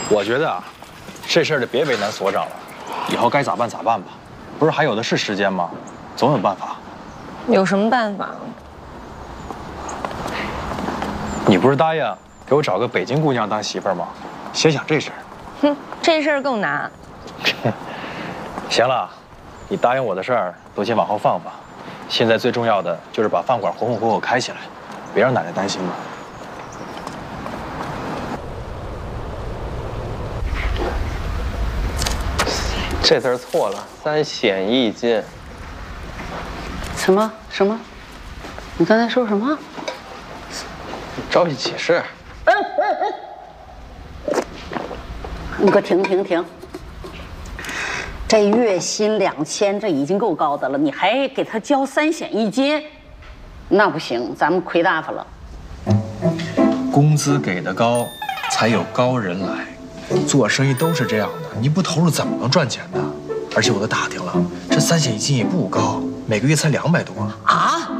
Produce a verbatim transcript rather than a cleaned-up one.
我觉得啊，这事儿就别为难所长了，以后该咋办咋办吧。不是还有的是时间吗？总有办法。 有什么办法？ 你不是答应给我找个北京姑娘当媳妇儿吗？先想这事儿。 哼，这事儿更难。 行了，你答应我的事儿都先往后放放。现在最重要的就是把饭馆红红火火开起来，别让奶奶担心嘛。 这字儿错了，三险一金。 什么什么？你刚才说什么？ 朝夕启事。 你给我停停停！这月薪两千，这已经够高的了，你还给他交三险一金，那不行，咱们亏大发了。 工资给的高，才有高人来。做生意都是这样的，你不投入怎么能赚钱呢？而且我都打听了，这三险一金也不高，每个月才两百多啊！